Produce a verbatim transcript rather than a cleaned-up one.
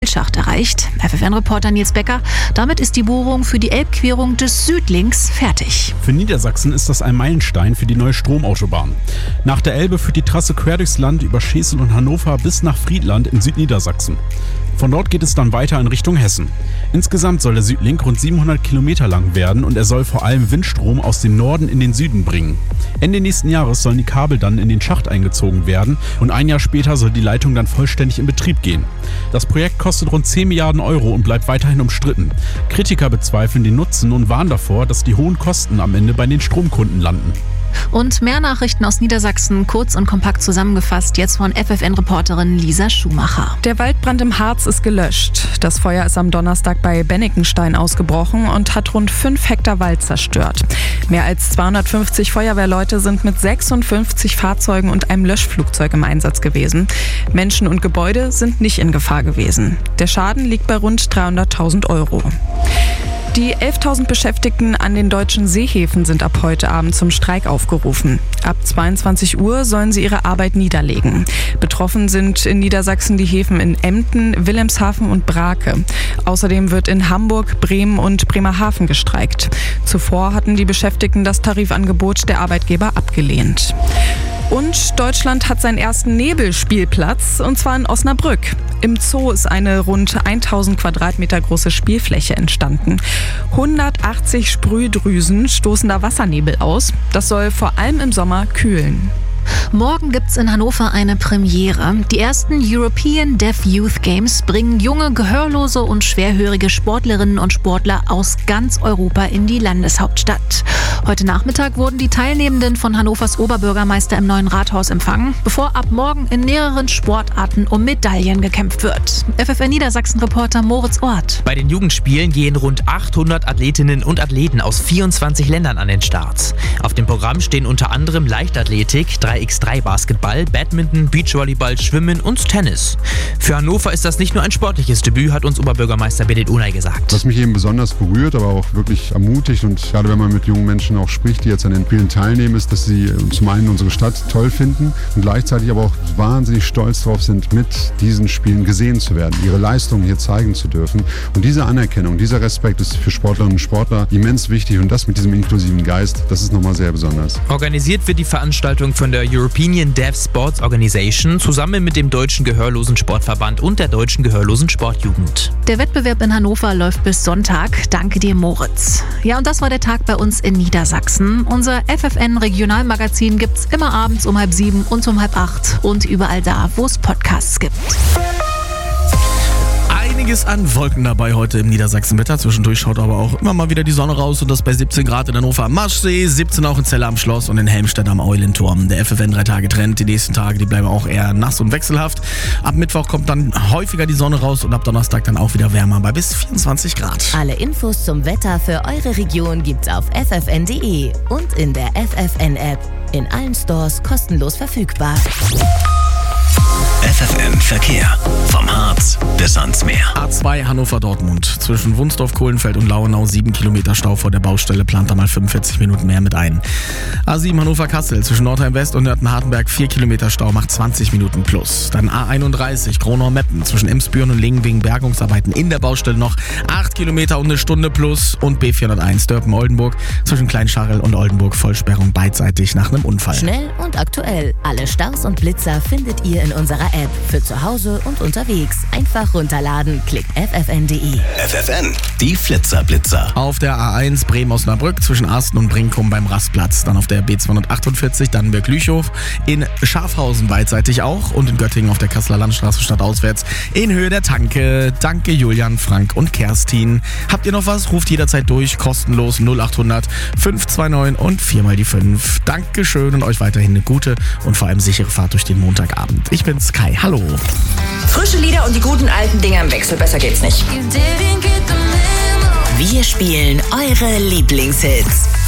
Zielschacht erreicht. F F N-Reporter Nils Becker, damit ist die Bohrung für die Elbquerung des Südlinks fertig. Für Niedersachsen ist das ein Meilenstein für die neue Stromautobahn. Nach der Elbe führt die Trasse quer durchs Land über Schesel und Hannover bis nach Friedland in Südniedersachsen. Von dort geht es dann weiter in Richtung Hessen. Insgesamt soll der Südlink rund siebenhundert Kilometer lang werden und er soll vor allem Windstrom aus dem Norden in den Süden bringen. Ende nächsten Jahres sollen die Kabel dann in den Schacht eingezogen werden und ein Jahr später soll die Leitung dann vollständig in Betrieb gehen. Das Projekt kostet rund zehn Milliarden Euro und bleibt weiterhin umstritten. Kritiker bezweifeln den Nutzen und warnen davor, dass die hohen Kosten am Ende bei den Stromkunden landen. Und mehr Nachrichten aus Niedersachsen, kurz und kompakt zusammengefasst, jetzt von F F N-Reporterin Lisa Schumacher. Der Waldbrand im Harz ist gelöscht. Das Feuer ist am Donnerstag bei Bennikenstein ausgebrochen und hat rund fünf Hektar Wald zerstört. Mehr als zweihundertfünfzig Feuerwehrleute sind mit sechsundfünfzig Fahrzeugen und einem Löschflugzeug im Einsatz gewesen. Menschen und Gebäude sind nicht in Gefahr gewesen. Der Schaden liegt bei rund dreihunderttausend Euro. Die elftausend Beschäftigten an den deutschen Seehäfen sind ab heute Abend zum Streik aufgerufen. Ab zweiundzwanzig Uhr sollen sie ihre Arbeit niederlegen. Betroffen sind in Niedersachsen die Häfen in Emden, Wilhelmshaven und Brake. Außerdem wird in Hamburg, Bremen und Bremerhaven gestreikt. Zuvor hatten die Beschäftigten das Tarifangebot der Arbeitgeber abgelehnt. Und Deutschland hat seinen ersten Nebelspielplatz, und zwar in Osnabrück. Im Zoo ist eine rund tausend Quadratmeter große Spielfläche entstanden. hundertachtzig Sprühdrüsen stoßen da Wassernebel aus. Das soll vor allem im Sommer kühlen. Morgen gibt's in Hannover eine Premiere. Die ersten European Deaf Youth Games bringen junge, gehörlose und schwerhörige Sportlerinnen und Sportler aus ganz Europa in die Landeshauptstadt. Heute Nachmittag wurden die Teilnehmenden von Hannovers Oberbürgermeister im neuen Rathaus empfangen, bevor ab morgen in mehreren Sportarten um Medaillen gekämpft wird. F F N Niedersachsen-Reporter Moritz Ort. Bei den Jugendspielen gehen rund achthundert Athletinnen und Athleten aus vierundzwanzig Ländern an den Start. Auf dem Programm stehen unter anderem Leichtathletik, drei gegen drei Basketball, Badminton, Beachvolleyball, Schwimmen und Tennis. Für Hannover ist das nicht nur ein sportliches Debüt, hat uns Oberbürgermeister Benedikt Unay gesagt. Was mich eben besonders berührt, aber auch wirklich ermutigt, und gerade wenn man mit jungen Menschen auch spricht, die jetzt an den Spielen teilnehmen, ist, dass sie zum einen unsere Stadt toll finden und gleichzeitig aber auch wahnsinnig stolz darauf sind, mit diesen Spielen gesehen zu werden, ihre Leistungen hier zeigen zu dürfen. Und diese Anerkennung, dieser Respekt ist für Sportlerinnen und Sportler immens wichtig, und das mit diesem inklusiven Geist, das ist nochmal sehr besonders. Organisiert wird die Veranstaltung von der European Deaf Sports Organization zusammen mit dem Deutschen Gehörlosen Sportverband und der Deutschen Gehörlosen Sportjugend. Der Wettbewerb in Hannover läuft bis Sonntag. Danke dir, Moritz. Ja, und das war der Tag bei uns in Niedersachsen. Unser F F N-Regionalmagazin gibt's immer abends um halb sieben und um halb acht und überall da, wo es Podcasts gibt. Einiges an Wolken dabei heute im Niedersachsenwetter. Zwischendurch schaut aber auch immer mal wieder die Sonne raus, und das bei siebzehn Grad in Hannover am Maschsee, siebzehn auch in Celle am Schloss und in Helmstedt am Eulenturm. Der F F N drei Tage Trend. Die nächsten Tage, die bleiben auch eher nass und wechselhaft. Ab Mittwoch kommt dann häufiger die Sonne raus und ab Donnerstag dann auch wieder wärmer bei bis vierundzwanzig Grad. Alle Infos zum Wetter für eure Region gibt's auf f f n punkt d e und in der F F N-App. In allen Stores kostenlos verfügbar. F F N-Verkehr. Vom Harz bis ans Meer. A zwei Hannover-Dortmund. Zwischen Wunsdorf, Kohlenfeld und Lauenau sieben Kilometer Stau vor der Baustelle, plant da mal fünfundvierzig Minuten mehr mit ein. A sieben Hannover-Kassel. Zwischen Nordheim West und Nörten-Hartenberg vier Kilometer Stau, macht zwanzig Minuten plus. Dann A einunddreißig Gronau-Meppen. Zwischen Emsbüren und Lingen wegen Bergungsarbeiten in der Baustelle noch acht Kilometer und eine Stunde plus. Und B vierhunderteins Dörpen-Oldenburg. Zwischen Kleinscharrel und Oldenburg Vollsperrung beidseitig nach einem Unfall. Schnell und aktuell. Alle Staus und Blitzer findet ihr in unserer App. Für zu Hause und unterwegs. Einfach runterladen. Klickt f f n punkt d e. F F N, die Flitzer-Blitzer. Auf der A eins Bremen-Osnabrück zwischen Arsten und Brinkum beim Rastplatz. Dann auf der B zweihundertachtundvierzig Dannenberg-Lüchow. In Schafhausen beidseitig auch. Und in Göttingen auf der Kasseler Landstraße stadtauswärts in Höhe der Tanke. Danke Julian, Frank und Kerstin. Habt ihr noch was? Ruft jederzeit durch. Kostenlos null achthundert fünf zwei neun und vier mal die fünf. Dankeschön und euch weiterhin eine gute und vor allem sichere Fahrt durch den Montagabend. Ich bin's, Kai. Hallo. Frische Lieder und die guten alten Dinger im Wechsel. Besser geht's nicht. Wir spielen eure Lieblingshits.